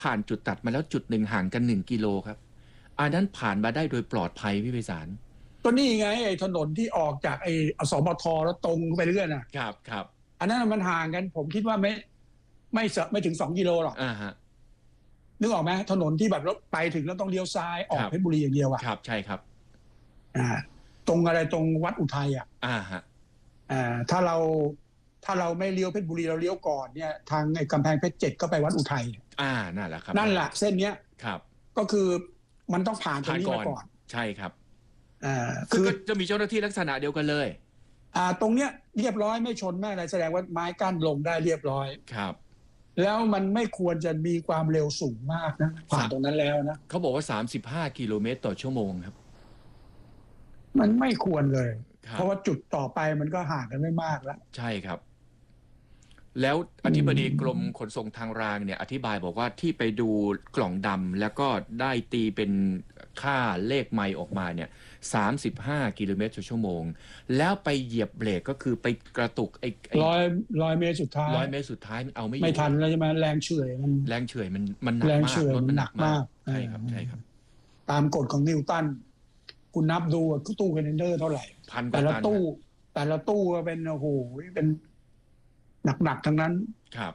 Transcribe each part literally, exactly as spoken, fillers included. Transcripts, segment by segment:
ผ่านจุดตัดมาแล้วจุดหนึ่งห่างกันหนึ่งกิโลครับอันนั้นผ่านมาได้โดยปลอดภัยพี่ไพศาลก็นี่ไงไอ้ถนนที่ออกจากไอ้อสมทแล้วตรงไปเรื่อยนะครับครับอันนั้นมันห่างกันผมคิดว่าไม่ไม่ไม่ถึงสองกิโลหรอกอ่าฮะนึกออกไหมถนนที่แบบรถไปถึงแล้วต้องเลี้ยวซ้ายออกเพชรบุรีอย่างเดียวอ่ะครับใช่ครับอ่าตรงอะไรตรงวัดอุทัยอ่ะอ่าฮะอ่าถ้าเราถ้าเราไม่เลี้ยวเพชรบุรีเราเลี้ยวก่อนเนี่ยทางไอ้กำแพงเพชรเจ็ดก็ไปวัดอุทัยอ่านั่นแหละครับนั่นแหละเส้นเนี้ยครับก็คือมันต้องผ่านตรงนี้มาก่อนใช่ครับอ่าคือจะมีเจ้าหน้าที่ลักษณะเดียวกันเลยอ่าตรงเนี้ยเรียบร้อยไม่ชนไม่อะไรแสดงว่าไม้กั้นลงได้เรียบร้อยครับแล้วมันไม่ควรจะมีความเร็วสูงมากนะผ่านตรงนั้นแล้วนะเขาบอกว่าสามสิบห้ากิโลเมตรต่อชั่วโมงครับมันไม่ควรเลยเพราะว่าจุดต่อไปมันก็ห่างกันไม่มากแล้วใช่ครับแล้วอธิบดีกรมขนส่งทางรางเนี่ยอธิบายบอกว่าที่ไปดูกล่องดำแล้วก็ได้ตีเป็นค่าเลขไมล์ออกมาเนี่ยสามสิบห้ากิโลเมตรต่อชั่วโมงแล้วไปเหยียบเบรกก็คือไปกระตุกไอ้ร้อยร้อยเมตรสุดท้ายร้อยเมตรสุดท้ายมันเอาไม่อยู่ไม่ทันแล้วใช่ไหมแรงเฉื่อยมันแรงเฉื่อยมันมันหนักมากรถมันหนักมากใช่ครับใช่ครับตามกฎของนิวตันคุณนับดูตู้คอนเทนเนอร์เท่าไหร่แต่ละตู้แต่ละตู้ก็เป็นโอ้โหเป็นหนักๆทั้งนั้นครับ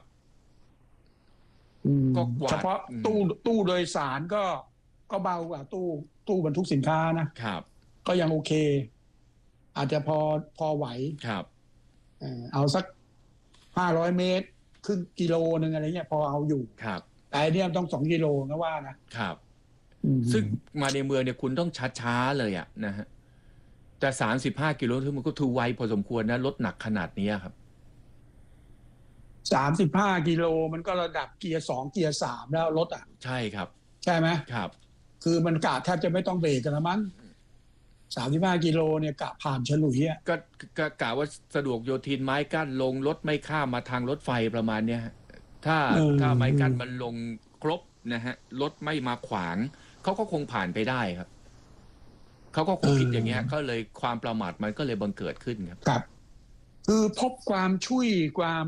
เฉพาะตู้ตู้โดยสารก็ก็เบากว่าตู้ตู้บรรทุกสินค้านะครับก็ยังโอเคอาจจะพอพอไหวครับเอาสักห้าร้อยเมตรครึ่งกิโลนึงอะไรเงี้ยพอเอาอยู่ครับแต่เนี่ยต้องสองกิโลนะว่านะครับซึ่งมาในเมืองเนี่ยคุณต้องช้าๆเลยอ่ะนะฮะแต่สามสิบห้ากิโลที่มันก็ถือไวพอสมควรนะรถหนักขนาดนี้ครับสามสิบห้ากิโลมันก็ระดับเกียร์สองเกียร์สามแล้วรถอ่ะใช่ครับใช่ไหมครับคือมันกะแทบจะไม่ต้องเบรกกันละมั้งสามสิบห้ากิโลเนี่ยกะผ่านฉลุยอ่ะก็กะว่าสะดวกโยธินไม้กั้นลงรถไม่ข้ามมาทางรถไฟประมาณเนี้ยถ้าถ้าไม้กั้นมันลงครบนะฮะรถไม่มาขวางเขาก็คงผ่านไปได้ครับเขาก็คงคิดอย่างเงี้ยก็เลยความประมาทมันก็เลยบังเกิดขึ้นครับครับคือพบความช่วยความ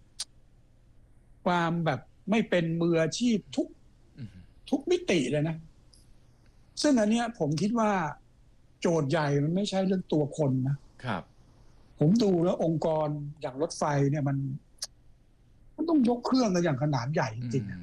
ความแบบไม่เป็นมืออาชีพทุกทุกมิติเลยนะซึ่งอันเนี้ยผมคิดว่าโจทย์ใหญ่มันไม่ใช่เรื่องตัวคนนะครับผมดูแล้วองค์กรอย่างรถไฟเนี่ยมันมันต้องยกเครื่องกันอย่างขนาดใหญ่จริงๆ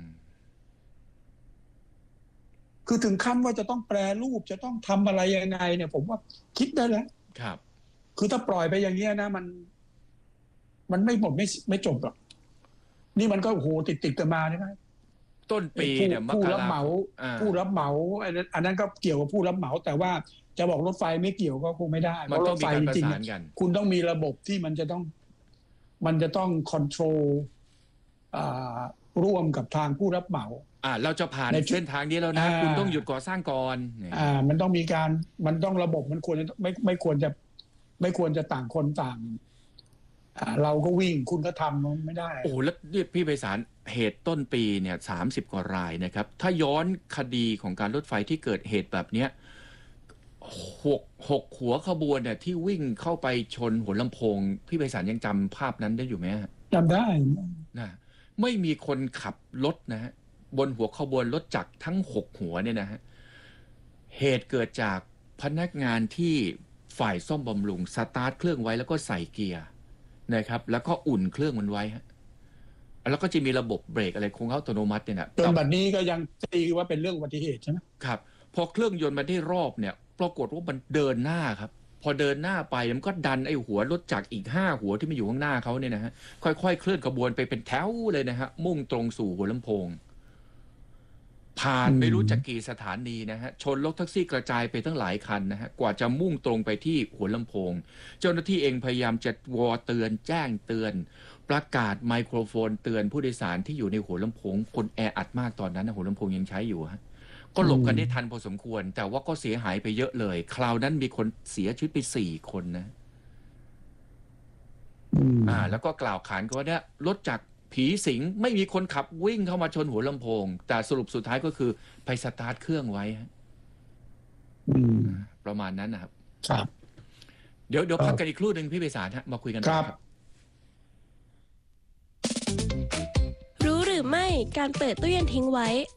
คือถึงขั้นว่าจะต้องแปรรูปจะต้องทำอะไรยังไงเนี่ยผมว่าคิดได้แล้วครับคือถ้าปล่อยไปอย่างเงี้ยนะมันมันไม่หมดไม่ไม่จบหรอกนี่มันก็โอ้โหติดติดกันมาใช่ไหมต้นปีเนี่ยผู้รับเหมาผู้รับเหมาอันนั้นก็เกี่ยวกับผู้รับเหมาแต่ว่าจะบอกรถไฟไม่เกี่ยวก็คงไม่ได้เพราะรถไฟจริงๆคุณต้องมีระบบที่มันจะต้องมันจะต้องคอนโทรลร่วมกับทางผู้รับเหมาอ่าเราจะผ่านเส้นทางนี้แล้วนะคุณต้องหยุดก่อสร้างก่อนอ่ามันต้องมีการมันต้องระบบมันควรไม่ไม่ควรจะไม่ควรจะต่างคนต่างเราก็วิ่งคุณก็ทำไม่ได้โอ้แล้วนี่พี่ไพศาลเหตุต้นปีเนี่ยสามสิบกว่ารายนะครับถ้าย้อนคดีของการรถไฟที่เกิดเหตุแบบเนี้ยหกหกหัวขบวนเนี่ยที่วิ่งเข้าไปชนหัวลำโพงพี่ไพศาลยังจำภาพนั้นได้อยู่ไหมจำได้นะไม่มีคนขับรถนะฮะบนหัวขบวนรถจักรทั้งหกหัวเนี่ยนะฮะเหตุเกิดจากพนักงานที่ฝ่ายซ่อมบำรุงสตาร์ทเครื่องไว้แล้วก็ใส่เกียร์นะครับแล้วก็อุ่นเครื่องมันไว้ฮะแล้วก็จะมีระบบเบรกอะไรคงอัตโนมัติเนี่ยนะจนบัดนี้ก็ยังตีว่าเป็นเรื่องอุบัติเหตุใช่ไหมครับพอเครื่องยนต์มาได้รอบเนี่ยปรากฏว่ามันเดินหน้าครับพอเดินหน้าไปมันก็ดันไอ้หัวรถจักรอีกห้าหัวที่มันอยู่ข้างหน้าเขาเนี่ยนะฮะค่อยๆเคลื่อนขบวนไปเป็นแถวเลยนะฮะมุ่งตรงสู่หัวลำโพงผ่านไม่รู้จักกี่สถานีนะฮะชนรถแท็กซี่กระจายไปตั้งหลายคันนะฮะกว่าจะมุ่งตรงไปที่หัวลำโพงเจ้าหน้าที่เองพยายามจะวอเตือนแจ้งเตือนประกาศไมโครโฟนเตือนผู้โดยสารที่อยู่ในหัวลำโพงคนแออัดมากตอนนั้นนะหัวลำโพงยังใช้อยู่ฮะก็หลบกันได้ทันพอสมควรแต่ว่าก็เสียหายไปเยอะเลยคราวนั้นมีคนเสียชีวิตไปสี่คนนะอ่าแล้วก็กล่าวขานกันว่าเนี่ยรถจากผีสิงไม่มีคนขับวิ่งเข้ามาชนหัวลำโพงแต่สรุปสุดท้ายก็คือไปสตาร์ทเครื่องไว้ฮะประมาณนั้นนะครับครับเดี๋ยวเดี๋ยวพักกันอีกครู่หนึ่งพี่ไพศาลฮะมาคุยกันครับรู้หรือไม่การเปิดตู้เย็นทิ้งไว้